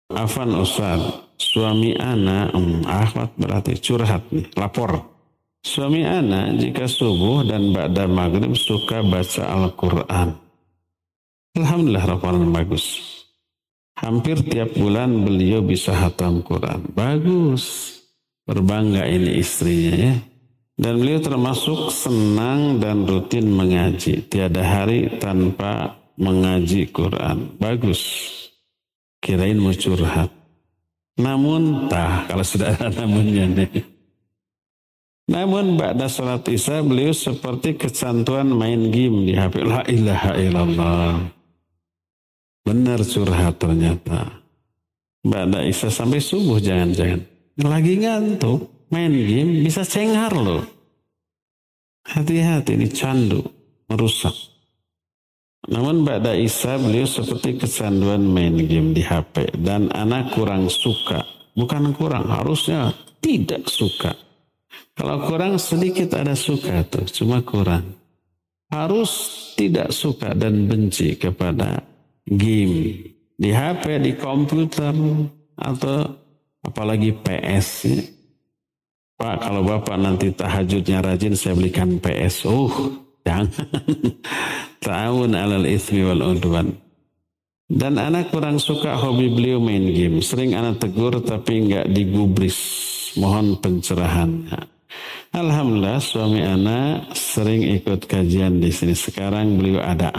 Afan Ustaz, suami ana, Ahmad berarti curhat nih, lapor. Suami ana jika subuh dan ba'da maghrib suka baca Al-Quran. Alhamdulillah, rafalan bagus. Hampir tiap bulan beliau bisa hatam Quran. Bagus. Berbangga ini istrinya ya. Dan beliau termasuk senang dan rutin mengaji. Tiada hari tanpa mengaji Quran. Bagus. Kirain mau curhat. Namun, kalau sudah ada namunnya nih. Namun, ba'da sholat isya beliau seperti kecantuan main game di HP. La ilaha illallah. Benar curhat ternyata. Ba'da isya sampai subuh jangan-jangan. Lagi ngantuk, main game bisa cengar loh. Hati-hati, ini candu, merusak. Namun ba'da isya beliau seperti kecanduan main game di HP. Dan anak kurang suka. Bukan kurang, harusnya tidak suka. Kalau kurang sedikit ada suka tuh, cuma kurang. Harus tidak suka dan benci kepada game. Di HP, di komputer, atau apalagi PS. Pak, kalau Bapak nanti tahajudnya rajin, saya belikan PS. Jangan. Ta'awun alal itsmi wal udwan. Dan anak kurang suka hobi beliau main game. Sering anak tegur tapi enggak digubris. Mohon pencerahannya. Alhamdulillah suami anak sering ikut kajian di sini. Sekarang beliau ada.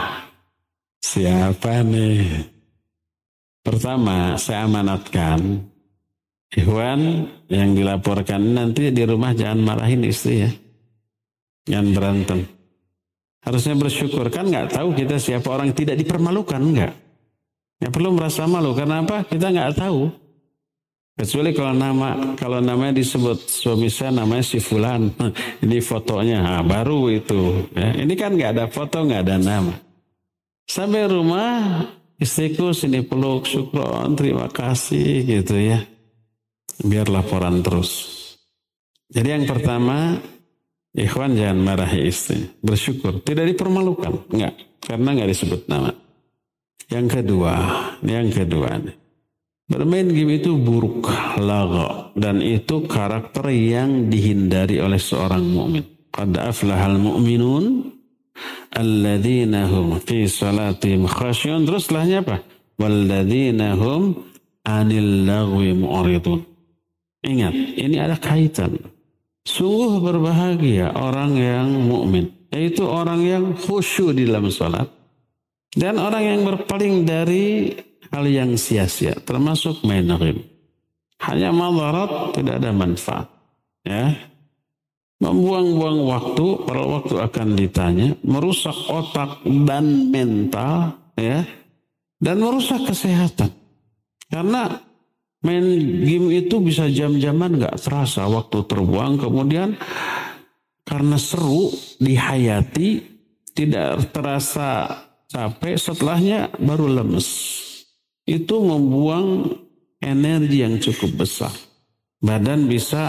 Siapa nih? Pertama, saya amanatkan Ikhwan yang dilaporkan nanti di rumah jangan marahin istri ya. Jangan berantem. Harusnya bersyukur, kan nggak tahu kita siapa orang yang tidak dipermalukan, nggak. Nggak perlu merasa malu, karena apa? Kita nggak tahu. Kecuali kalau namanya disebut suami saya namanya si Fulan, ini fotonya, baru itu. Ya. Ini kan nggak ada foto, nggak ada nama. Sampai rumah istriku sini peluk, syukron, terima kasih gitu ya. Biar laporan terus. Jadi yang pertama, ikhwan jangan marahi istri. Bersyukur. Tidak dipermalukan. Enggak. Karena enggak disebut nama. Yang kedua. Bermain game itu buruk. Lagha. Dan itu karakter yang dihindari oleh seorang mukmin. Qad aflahal mu'minun. Alladzina hum fi salatihim khasyun. Terus setelahnya apa? Walladzina hum anil lagwi mu'ridun. Ingat, ini ada kaitan. Sungguh berbahagia orang yang mukmin, yaitu orang yang khusyuk di dalam salat dan orang yang berpaling dari hal yang sia-sia, termasuk main game. Hanya madarat, tidak ada manfaat. Ya, membuang-buang waktu, pada waktu akan ditanya, merusak otak dan mental, ya, dan merusak kesehatan. Karena main game itu bisa jam-jaman gak terasa waktu terbuang. Kemudian karena seru dihayati tidak terasa capek, setelahnya baru lemes. Itu membuang energi yang cukup besar. Badan bisa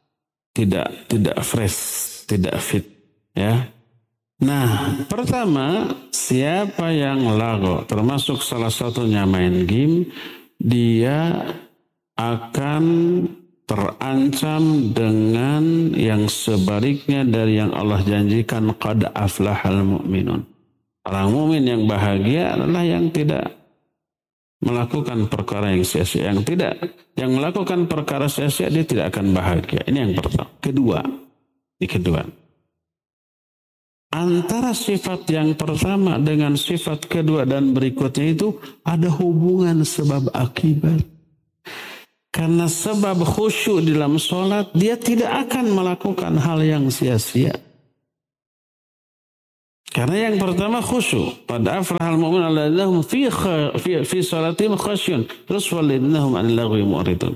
tidak fresh, tidak fit ya. Nah, pertama siapa yang lago termasuk salah satunya main game, dia akan terancam dengan yang sebaliknya dari yang Allah janjikan, qad aflahal mu'minun. Orang mukmin yang bahagia adalah yang tidak melakukan perkara yang sia-sia. Yang melakukan perkara sia-sia dia tidak akan bahagia. Ini yang pertama. Kedua. Antara sifat yang pertama dengan sifat kedua dan berikutnya itu ada hubungan sebab akibat. Karena sebab khusyuk di dalam sholat, dia tidak akan melakukan hal yang sia-sia. Karena yang pertama khusyuk. Pada aflahal mu'min alladzina fi sholatihim khasyun. Terus walladzina hum 'anil lagwi mu'ridun.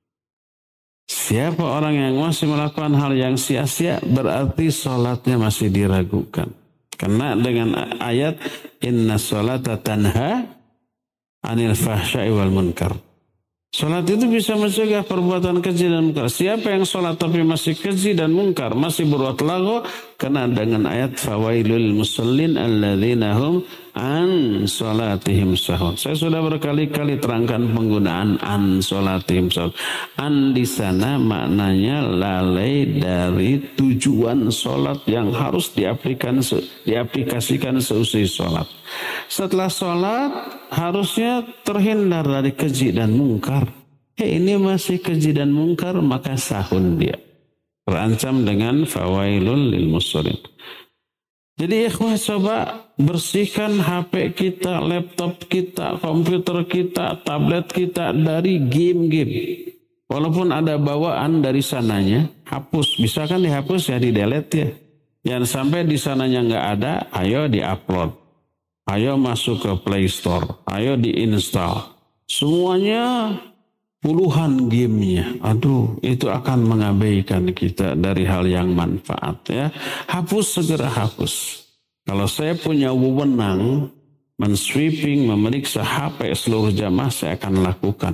Siapa orang yang masih melakukan hal yang sia-sia, berarti sholatnya masih diragukan. Karena dengan ayat inna sholata tanha 'anil fahsya'i wal munkar. Salat itu bisa mencegah perbuatan keji dan mungkar. Siapa yang salat tapi masih keji dan mungkar, masih berbuat lagho, kena dengan ayat fawailul musallin alladzina hum an salatihim sahun. Saya sudah berkali-kali terangkan penggunaan an salatihim sahun. An di sana maknanya lalai dari tujuan salat yang harus diaplikasikan seusai salat. Setelah salat harusnya terhindar dari keji dan mungkar. Ini masih keji dan mungkar, maka sahun dia. Terancam dengan fawailul lil musallin. Jadi ikhwah, coba bersihkan HP kita, laptop kita, komputer kita, tablet kita dari game-game. Walaupun ada bawaan dari sananya, hapus. Bisa kan dihapus ya, di-delete ya. Jangan sampai di sananya nggak ada, ayo di-upload. Ayo masuk ke Play Store, ayo diinstal. Semuanya puluhan gamenya. Aduh, itu akan mengabaikan kita dari hal yang manfaat ya. Hapus, segera hapus. Kalau saya punya wewenang men-sweeping, memeriksa HP seluruh jamaah, saya akan lakukan.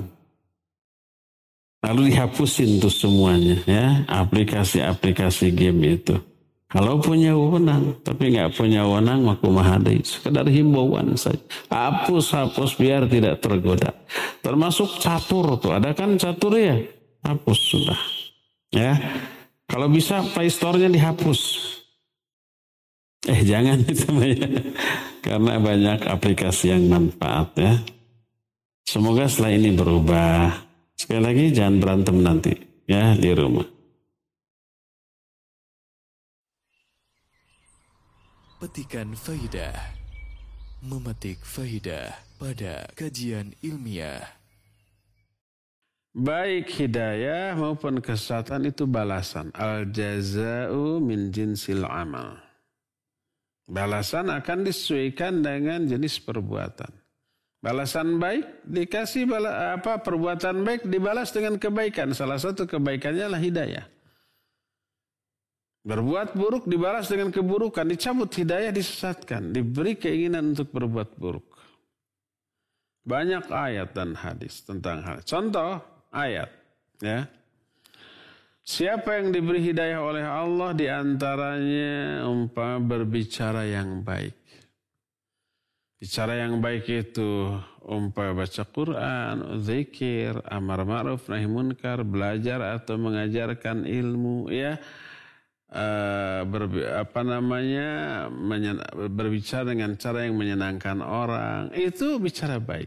Lalu dihapusin tuh semuanya ya, aplikasi-aplikasi game itu. Kalau punya wewenang, tapi nggak punya wewenang, maku mahadai. Sekedar himbauan saja. Hapus biar tidak tergoda. Termasuk catur tuh, ada kan catur ya? Hapus sudah. Ya, kalau bisa Play Store-nya dihapus. Jangan itu ya. Karena banyak aplikasi yang manfaat ya. Semoga setelah ini berubah. Sekali lagi jangan berantem nanti ya di rumah. Petikan faidah, memetik faidah pada kajian ilmiah. Baik hidayah maupun kesesatan itu balasan. Al-jaza'u min jinsil amal. Balasan akan disesuaikan dengan jenis perbuatan. Balasan baik dikasih perbuatan baik dibalas dengan kebaikan. Salah satu kebaikannya adalah hidayah. Berbuat buruk dibalas dengan keburukan, dicabut hidayah, disesatkan, diberi keinginan untuk berbuat buruk. Banyak ayat dan hadis tentang hal. Contoh ayat, ya. Siapa yang diberi hidayah oleh Allah diantaranya berbicara yang baik. Bicara yang baik itu baca Quran, zikir, amar ma'ruf nahi munkar, belajar atau mengajarkan ilmu, ya. Berbicara dengan cara yang menyenangkan orang, itu bicara baik,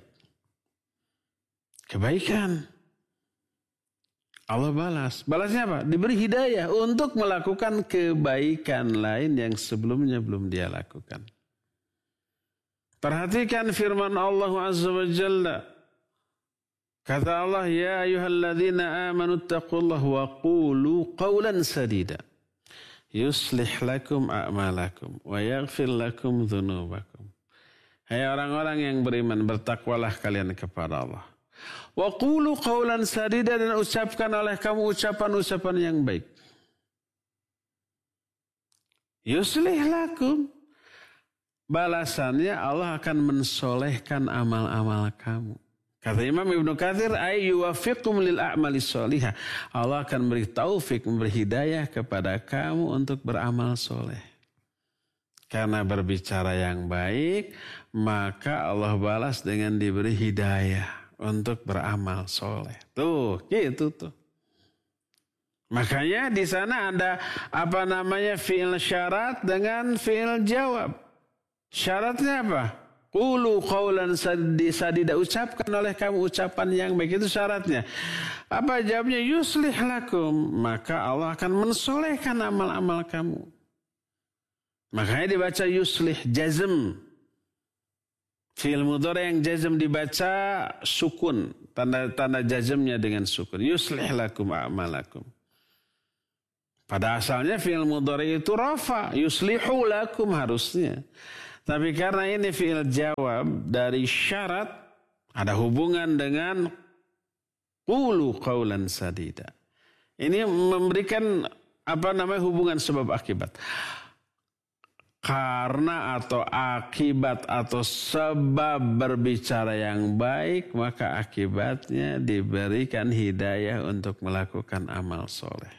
kebaikan. Allah balasnya apa? Diberi hidayah untuk melakukan kebaikan lain yang sebelumnya belum dia lakukan. Perhatikan firman Allah Azza wa Jalla. Kata Allah, ya ayyuhalladzina amanu taqullaha wa qulu qawlan sadida yuslih lakum a'malakum wa yaghfir lakum dzunubakum. Hai orang-orang yang beriman, bertakwalah kalian kepada Allah. Wa qulu qawlan sadida, dan ucapkan oleh kamu ucapan-ucapan yang baik. Yuslih lakum. Balasannya Allah akan mensolehkan amal-amal kamu. Kata Imam Ibnu Katsir, ay yuwaffiqum lil a'mali sholihah. Allah akan beri taufik, memberi hidayah kepada kamu untuk beramal soleh. Karena berbicara yang baik, maka Allah balas dengan diberi hidayah untuk beramal soleh. Tuh, gitu tuh. Makanya di sana ada fi'il syarat dengan fi'il jawab. Syaratnya apa? Qulu qawlan sadida, ucapkan oleh kamu ucapan yang baik, itu syaratnya. Apa jawabnya? Yuslih lakum, maka Allah akan mensolehkan amal-amal kamu. Makanya dibaca yuslih, jazm. Fi'il mudhari yang jazm dibaca sukun, tanda jazmnya dengan sukun. Yuslih lakum a'malakum. Pada asalnya fi'il mudhari itu rafa, yuslihu lakum harusnya. Tapi karena ini fi'il jawab dari syarat, ada hubungan dengan qulu qawlan sadida. Ini memberikan hubungan sebab akibat. karena atau akibat atau sebab berbicara yang baik, maka akibatnya diberikan hidayah untuk melakukan amal soleh.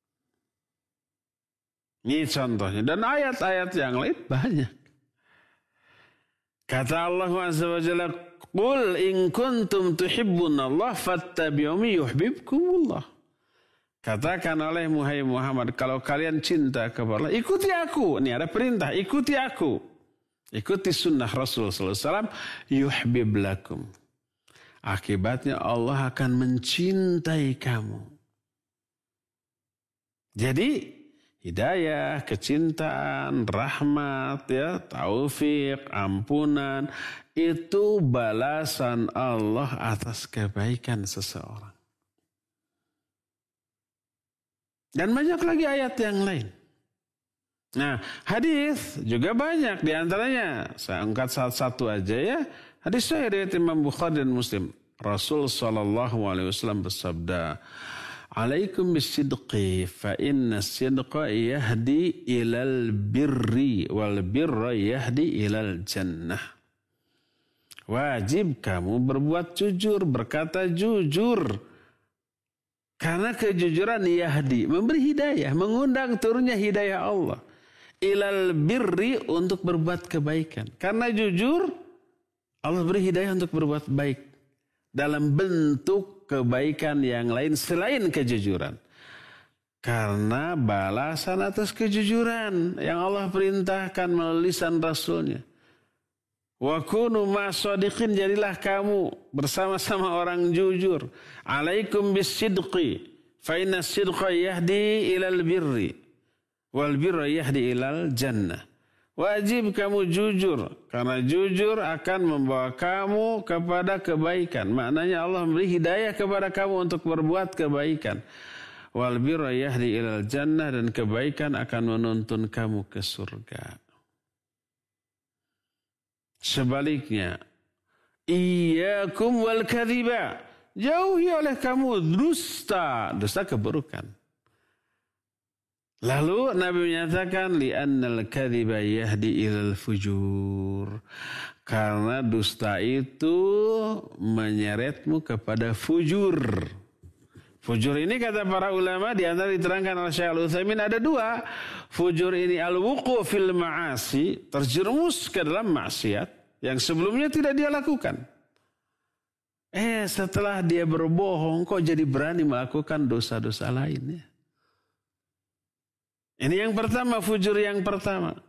Ini contohnya. Dan ayat-ayat yang lain banyak. Kata Allah Azza wa Jalla, "Qul in kuntum tuhibbunallah fattabi'uni yuhibbukumullah." Katakan oleh Muhammad, kalau kalian cinta kepada Allah, ikuti aku. Ini ada perintah, ikuti aku. Ikuti sunnah Rasul sallallahu alaihi wasallam, yuhbib lakum. Akibatnya Allah akan mencintai kamu. Jadi hidayah, kecintaan, rahmat, ya, taufik, ampunan, itu balasan Allah atas kebaikan seseorang. Dan banyak lagi ayat yang lain. Nah, hadis juga banyak. Di antaranya, saya angkat satu aja ya. Hadis saya riwayat Imam Bukhari dan Muslim. Rasul SAW bersabda, "Alaikum bisidqi, fa inna sidqa yahdi ilal birri, wal birra yahdi ilal jannah." Wajib kamu berbuat jujur, berkata jujur. Karena kejujuran yahdi, memberi hidayah, mengundang turunnya hidayah Allah. Ilal birri, untuk berbuat kebaikan. Karena jujur, Allah beri hidayah untuk berbuat baik. Dalam bentuk kebaikan yang lain selain kejujuran. Karena balasan atas kejujuran yang Allah perintahkan melalui lisan Rasulnya. Wa kunu ma'as-shadiqin, jadilah kamu bersama-sama orang jujur. Alaikum bis-sidqi, fa inna as-sidqa yahdi ilal birri, wal birra yahdi ilal jannah. Wajib kamu jujur, karena jujur akan membawa kamu kepada kebaikan. Maknanya Allah memberi hidayah kepada kamu untuk berbuat kebaikan. Wal birra yahdi ilal jannah, dan kebaikan akan menuntun kamu ke surga. Sebaliknya, iyyakum wal kadhiba, jauhi oleh kamu dusta, dusta keburukan. Lalu Nabi menyatakan, li'annal kadhiba yahdi ilal fujur, karena dusta itu menyeretmu kepada fujur. Fujur ini kata para ulama, di antara diterangkan oleh Syekh Al-Utsaimin ada dua. Fujur ini al-wuqu' fil ma'asi, terjerumus ke dalam maksiat yang sebelumnya tidak dia lakukan. Setelah dia berbohong, kok jadi berani melakukan dosa-dosa lainnya. Ini yang pertama, fujur yang pertama.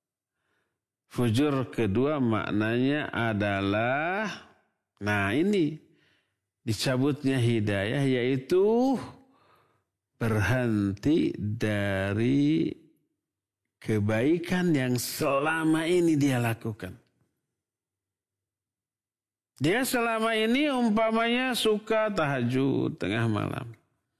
Fujur kedua maknanya adalah, nah ini, dicabutnya hidayah, yaitu berhenti dari kebaikan yang selama ini dia lakukan. Dia selama ini umpamanya suka tahajud tengah malam.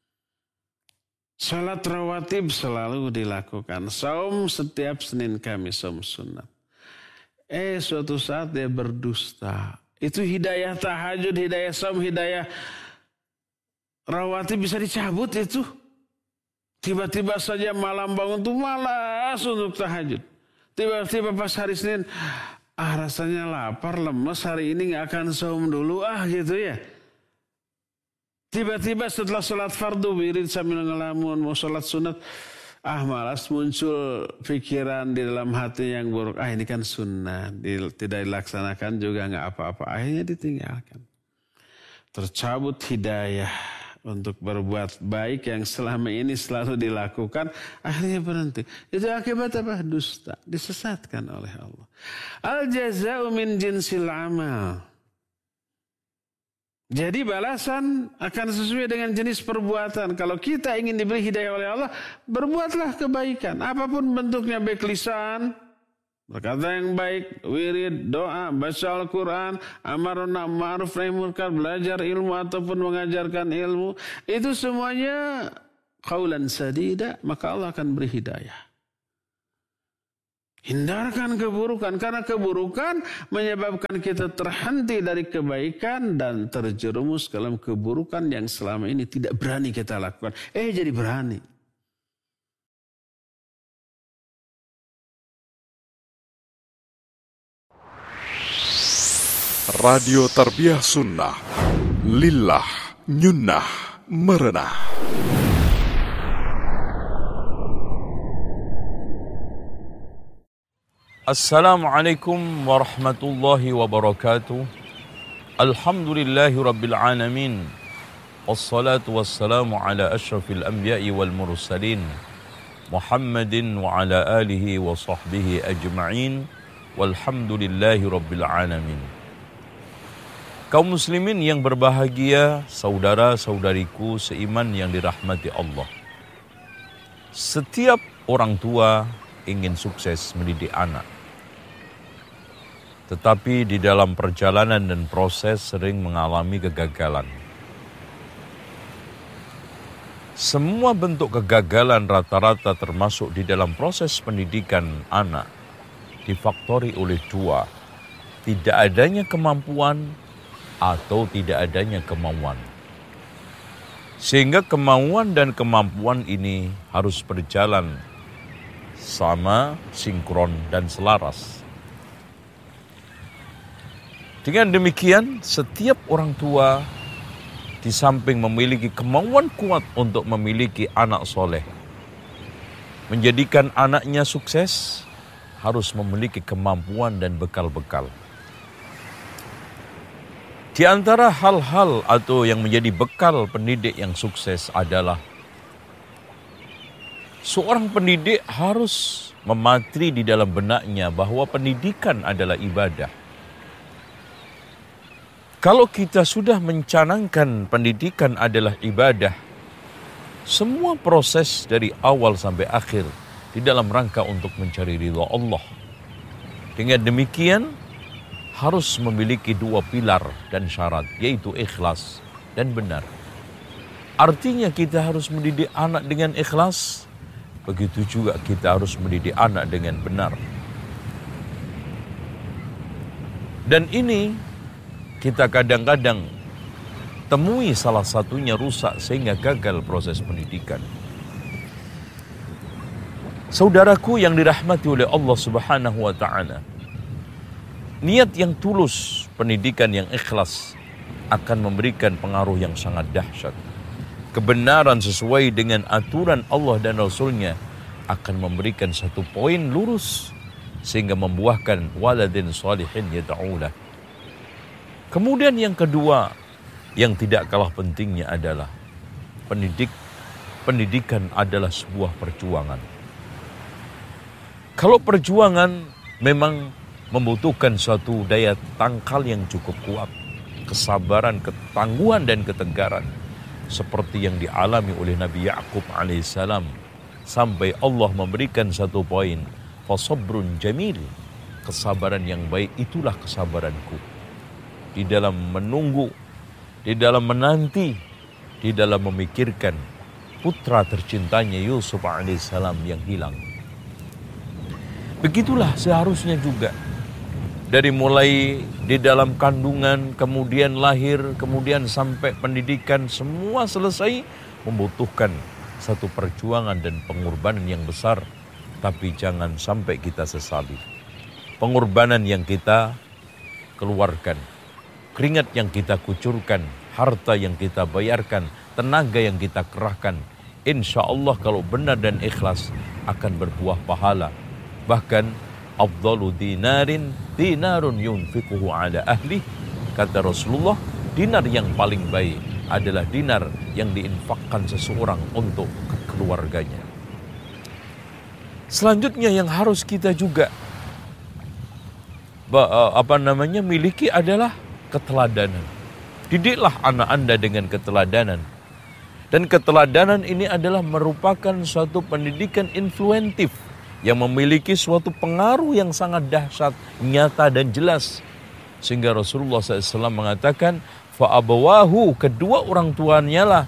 Salat rawatib selalu dilakukan. Saum setiap Senin Kamis, saum sunat. Suatu saat dia berdusta. Itu hidayah tahajud, hidayah saum, hidayah rawatib bisa dicabut itu. Tiba-tiba saja malam bangun tuh malas untuk tahajud. Tiba-tiba pas hari Senin, rasanya lapar, lemes, hari ini gak akan saum dulu gitu ya. Tiba-tiba setelah sholat fardu wirid sambil ngelamun mau sholat sunat, malas, muncul pikiran di dalam hati yang buruk. Ini kan sunnah, tidak dilaksanakan juga nggak apa-apa. Akhirnya ditinggalkan. Tercabut hidayah untuk berbuat baik yang selama ini selalu dilakukan. Akhirnya berhenti. Itu akibat apa? Dusta. Disesatkan oleh Allah. Al-jaza'u min jinsil amal. Jadi balasan akan sesuai dengan jenis perbuatan. Kalau kita ingin diberi hidayah oleh Allah, berbuatlah kebaikan. Apapun bentuknya, baik lisan, berkata yang baik, wirid, doa, baca Al-Quran, amar ma'ruf nahi munkar, belajar ilmu ataupun mengajarkan ilmu. Itu semuanya qaulan sadida, maka Allah akan beri hidayah. Hindarkan keburukan, karena keburukan menyebabkan kita terhenti dari kebaikan dan terjerumus dalam keburukan yang selama ini tidak berani kita lakukan. Jadi berani. Radio Tarbiyah Sunnah. Lillah nyunnah merenah. Assalamualaikum warahmatullahi wabarakatuh. Alhamdulillahi rabbil alamin. Wassalatu wassalamu ala asyrafil anbiya'i wal mursalin Muhammadin wa ala alihi wa sahbihi ajma'in. Walhamdulillahi rabbil alamin. Kaum muslimin yang berbahagia, saudara-saudariku seiman yang dirahmati Allah. Setiap orang tua ingin sukses mendidik anak. Tetapi di dalam perjalanan dan proses sering mengalami kegagalan. Semua bentuk kegagalan rata-rata termasuk di dalam proses pendidikan anak difaktori oleh dua, tidak adanya kemampuan atau tidak adanya kemauan. Sehingga kemauan dan kemampuan ini harus berjalan sama, sinkron dan selaras. Dengan demikian, setiap orang tua di samping memiliki kemauan kuat untuk memiliki anak soleh, menjadikan anaknya sukses, harus memiliki kemampuan dan bekal-bekal. Di antara hal-hal atau yang menjadi bekal pendidik yang sukses adalah seorang pendidik harus mematri di dalam benaknya bahwa pendidikan adalah ibadah. Kalau kita sudah mencanangkan pendidikan adalah ibadah, semua proses dari awal sampai akhir di dalam rangka untuk mencari ridha Allah. Dengan demikian, harus memiliki dua pilar dan syarat, yaitu ikhlas dan benar. Artinya kita harus mendidik anak dengan ikhlas, begitu juga kita harus mendidik anak dengan benar. Dan ini kita kadang-kadang temui salah satunya rusak sehingga gagal proses pendidikan. Saudaraku yang dirahmati oleh Allah Subhanahu wa taala, niat yang tulus, pendidikan yang ikhlas akan memberikan pengaruh yang sangat dahsyat. Kebenaran sesuai dengan aturan Allah dan Rasul-Nya akan memberikan satu poin lurus sehingga membuahkan waladin salihin yad'ulah. Kemudian yang kedua, yang tidak kalah pentingnya adalah pendidikan adalah sebuah perjuangan. Kalau perjuangan memang membutuhkan suatu daya tangkal yang cukup kuat, kesabaran, ketangguhan dan ketegaran, seperti yang dialami oleh Nabi Ya'qub alaihissalam, sampai Allah memberikan satu poin, fasabrun jamil, kesabaran yang baik itulah kesabaranku. Di dalam menunggu, di dalam menanti, di dalam memikirkan putra tercintanya Yusuf alaihissalam yang hilang. Begitulah seharusnya juga. Dari mulai di dalam kandungan, kemudian lahir, kemudian sampai pendidikan, semua selesai membutuhkan satu perjuangan dan pengorbanan yang besar. Tapi jangan sampai kita sesali. Pengorbanan yang kita keluarkan, keringat yang kita kucurkan, harta yang kita bayarkan, tenaga yang kita kerahkan, insya Allah kalau benar dan ikhlas akan berbuah pahala. Bahkan afdalu dinarun yunfiquhu ala ahli, kata Rasulullah, dinar yang paling baik adalah dinar yang diinfakkan seseorang untuk keluarganya. Selanjutnya yang harus kita juga miliki adalah keteladanan. Didiklah anak Anda dengan keteladanan. Dan keteladanan ini adalah merupakan suatu pendidikan influentif yang memiliki suatu pengaruh yang sangat dahsyat, nyata dan jelas. Sehingga Rasulullah SAW mengatakan, fa'abawahu, kedua orang tuanya lah,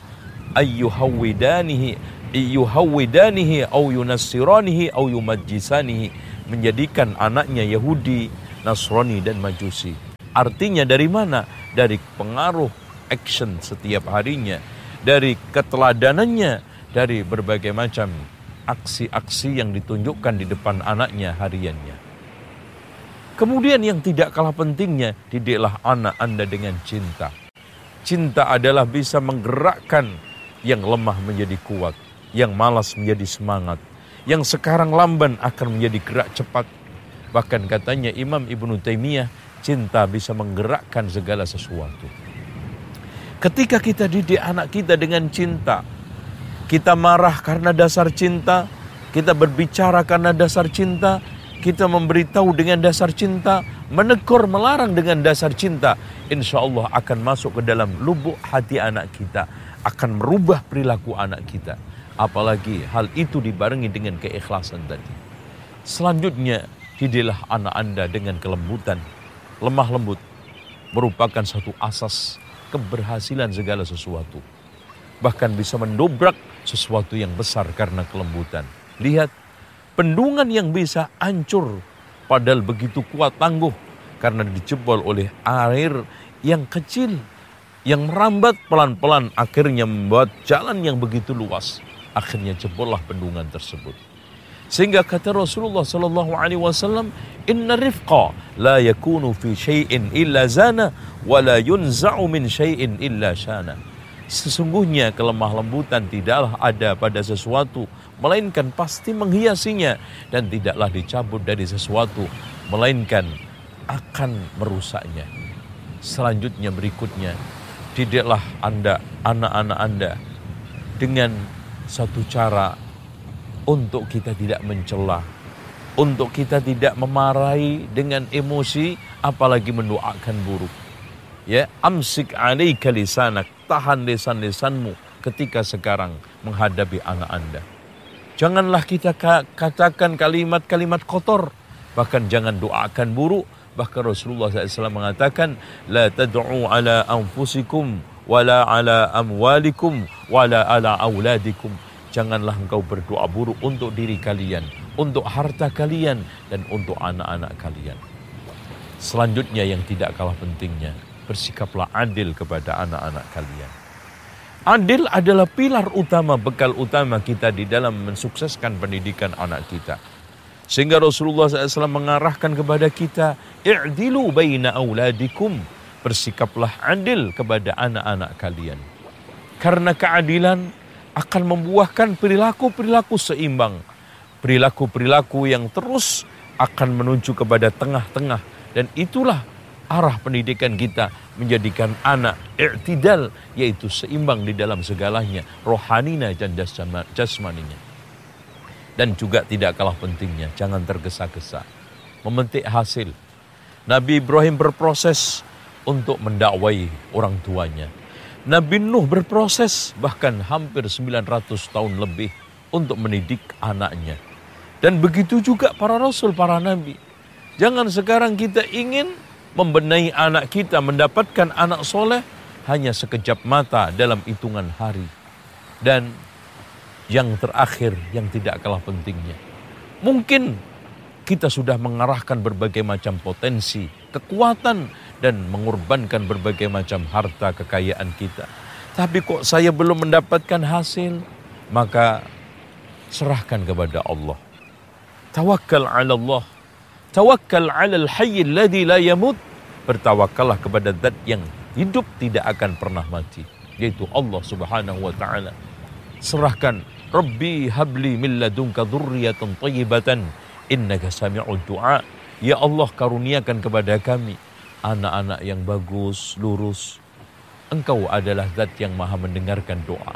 ayyuhawwidanihi au yunassiranihi au yumajjisanihi, menjadikan anaknya Yahudi, Nasrani dan Majusi. Artinya dari mana? Dari pengaruh action setiap harinya, dari keteladanannya, dari berbagai macam aksi-aksi yang ditunjukkan di depan anaknya hariannya. Kemudian yang tidak kalah pentingnya, didiklah anak Anda dengan cinta. Cinta adalah bisa menggerakkan yang lemah menjadi kuat, yang malas menjadi semangat, yang sekarang lamban akan menjadi gerak cepat. Bahkan katanya Imam Ibnu Taimiyah, cinta bisa menggerakkan segala sesuatu. Ketika kita didik anak kita dengan cinta, kita marah karena dasar cinta, kita berbicara karena dasar cinta, kita memberitahu dengan dasar cinta, menegur, melarang dengan dasar cinta, insya Allah akan masuk ke dalam lubuk hati anak kita, akan merubah perilaku anak kita. Apalagi hal itu dibarengi dengan keikhlasan tadi. Selanjutnya, didiklah anak Anda dengan kelembutan. Lemah lembut merupakan satu asas keberhasilan segala sesuatu. Bahkan bisa mendobrak sesuatu yang besar karena kelembutan. Lihat, bendungan yang bisa hancur padahal begitu kuat tangguh karena dijebol oleh air yang kecil, yang merambat pelan-pelan akhirnya membuat jalan yang begitu luas. Akhirnya jebollah bendungan tersebut. Sehingga kata Rasulullah sallallahu alaihi wasallam, "Inna rifqa la yakunu fi syai'in illa zana wa la yunza'u min syai'in illa syana." Sesungguhnya kelemah lembutan tidaklah ada pada sesuatu, melainkan pasti menghiasinya, dan tidaklah dicabut dari sesuatu, melainkan akan merusaknya. Selanjutnya berikutnya, didiklah Anda, anak-anak Anda dengan satu cara untuk kita tidak mencela, untuk kita tidak memarahi dengan emosi, apalagi mendoakan buruk. Ya, amsik alaika lisanak, tahan lisan-lisanmu ketika sekarang menghadapi anak Anda. Janganlah kita katakan kalimat-kalimat kotor, bahkan jangan doakan buruk. Bahkan Rasulullah SAW mengatakan, la tad'u ala anfusikum, wala ala amwalikum, wala ala auladikum. Janganlah engkau berdoa buruk untuk diri kalian, untuk harta kalian, dan untuk anak-anak kalian. Selanjutnya yang tidak kalah pentingnya, bersikaplah adil kepada anak-anak kalian. Adil adalah pilar utama, bekal utama kita di dalam mensukseskan pendidikan anak kita. Sehingga Rasulullah SAW mengarahkan kepada kita, i'dilu baina auladikum, bersikaplah adil kepada anak-anak kalian. Karena keadilan akan membuahkan perilaku-perilaku seimbang. Perilaku-perilaku yang terus akan menuju kepada tengah-tengah. Dan itulah arah pendidikan kita, menjadikan anak i'tidal, yaitu seimbang di dalam segalanya, rohanina dan jasmaninya. Dan juga tidak kalah pentingnya, jangan tergesa-gesa memetik hasil. Nabi Ibrahim berproses untuk mendakwai orang tuanya. Nabi Nuh berproses bahkan hampir 900 tahun lebih untuk mendidik anaknya. Dan begitu juga para rasul, para nabi. Jangan sekarang kita ingin membenahi anak kita, mendapatkan anak soleh hanya sekejap mata dalam hitungan hari. Dan yang terakhir, yang tidak kalah pentingnya, mungkin kita sudah mengarahkan berbagai macam potensi, kekuatan, dan mengorbankan berbagai macam harta kekayaan kita. Tapi kok saya belum mendapatkan hasil? Maka serahkan kepada Allah. Tawakkal 'ala Allah. Tawakkal 'alal hayy alladzi la yamut. Bertawakallah kepada zat yang hidup tidak akan pernah mati, yaitu Allah Subhanahu wa taala. Serahkan, Rabbi habli min ladunka dzurriyyatan thayyibatan innaka sami'ud du'a. Ya Allah, karuniakan kepada kami anak-anak yang bagus, lurus. Engkau adalah zat yang maha mendengarkan doa.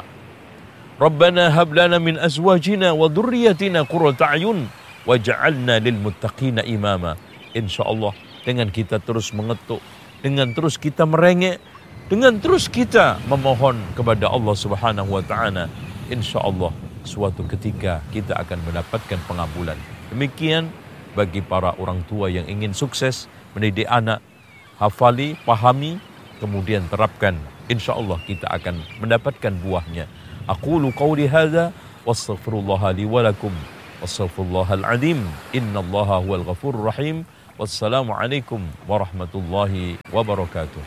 Rabbana hab lana min azwajina wa dhurriyyatina qurrata a'yun waj'alna lil muttaqina imama. Insyaallah dengan kita terus mengetuk, dengan terus kita merengek, dengan terus kita memohon kepada Allah Subhanahu wa taala, insyaallah suatu ketika kita akan mendapatkan pengabulan. Demikian bagi para orang tua yang ingin sukses mendidik anak, hafali, pahami, kemudian terapkan. InsyaAllah kita akan mendapatkan buahnya. Aqulu qawli hadha, wastaghfirullaha li walakum, wastaghfirullahal azim, innallaha huwal ghafurur rahim. Wassalamualaikum warahmatullahi wabarakatuh.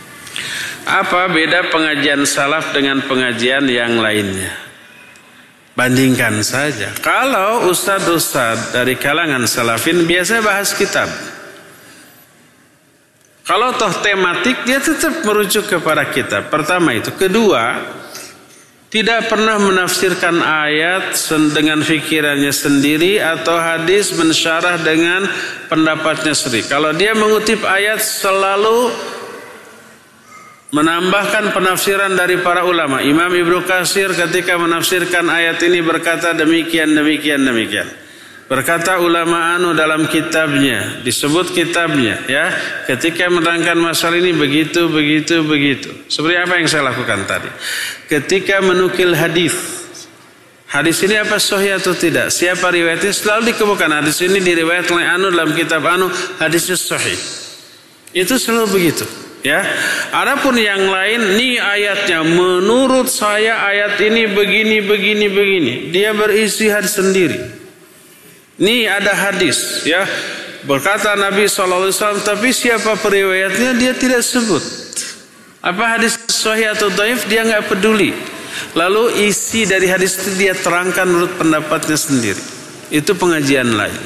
Apa beda pengajian salaf dengan pengajian yang lainnya? Bandingkan saja. Kalau ustadz-ustadz dari kalangan salafin biasa bahas kitab. Kalau toh tematik dia tetap merujuk kepada kitab. Pertama itu. Kedua, tidak pernah menafsirkan ayat dengan fikirannya sendiri atau hadis mensyarah dengan pendapatnya sendiri. Kalau dia mengutip ayat selalu menambahkan penafsiran dari para ulama. Imam Ibnu Katsir ketika menafsirkan ayat ini berkata demikian. Berkata ulama anu dalam kitabnya, disebut kitabnya ya. Ketika menerangkan masalah ini begitu. Seperti apa yang saya lakukan tadi. Ketika menukil hadis ini apa sahih atau tidak? Siapa riwayatnya? Selalu dikemukakan hadis ini diriwayatkan oleh anu dalam kitab anu, hadisnya sahih. Itu selalu begitu. Ya, adapun yang lain, nih ayatnya menurut saya ayat ini begini. Dia beristihad sendiri. Nih ada hadis, ya berkata Nabi SAW, tapi siapa periwayatnya dia tidak sebut. Apa hadis sahih atau dhaif dia nggak peduli. Lalu isi dari hadis itu dia terangkan menurut pendapatnya sendiri. Itu pengajian lain.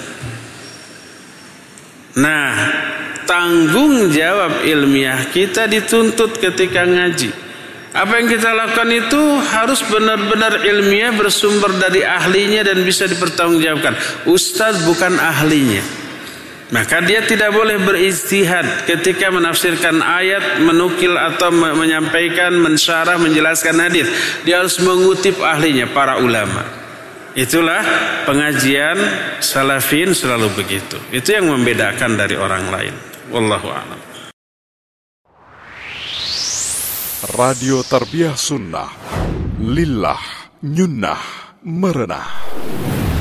Nah, tanggung jawab ilmiah kita dituntut ketika ngaji. Apa yang kita lakukan itu harus benar-benar ilmiah, bersumber dari ahlinya dan bisa dipertanggungjawabkan. Ustaz bukan ahlinya, maka dia tidak boleh berijtihad ketika menafsirkan ayat, menukil atau menyampaikan, mensyarah, menjelaskan hadis. Dia harus mengutip ahlinya, para ulama. Itulah pengajian salafin selalu begitu. Itu yang membedakan dari orang lain. Wallahu a'lam. Radio Tarbiyah Sunnah Lillah Nyunnah Merenah.